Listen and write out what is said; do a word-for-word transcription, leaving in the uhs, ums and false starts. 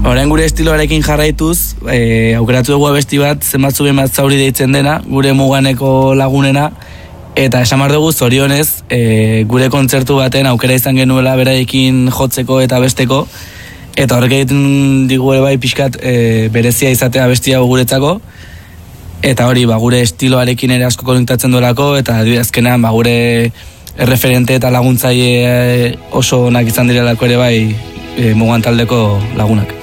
Orain gure estiloarekin jarraituz, e, aukeratu dugu abesti bat, zenbatzu bemat zauri deitzen dena, gure muganeko lagunena, eta esan behar dugu zorionez, e, gure kontzertu baten aukera izan genuela beraiekin jotzeko eta besteko, eta horrek egiten digu ere bai pixkat e, berezia izatea abestia guretzako, eta hori ba, gure estiloarekin ere asko konektatzen duelako, eta azkenean ba, gure erreferente eta laguntzaile oso onak izan direlako ere bai e, mugan taldeko lagunak.